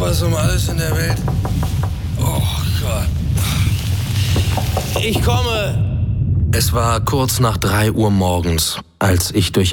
was um alles in der Welt. Oh Gott. Ich komme. Es war kurz nach 3 Uhr morgens, als ich durch